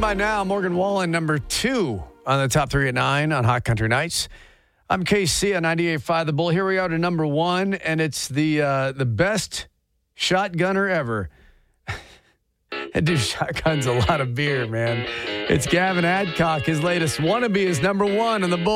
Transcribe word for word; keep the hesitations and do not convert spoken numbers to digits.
by now. Morgan Wallen, number two on the top three at nine on Hot Country Nights. I'm K C on ninety-eight point five The Bull. Here we are to number one, and it's the uh, the best shotgunner ever. That dude shotguns a lot of beer, man. It's Gavin Adcock. His latest wannabe is number one on the Bull.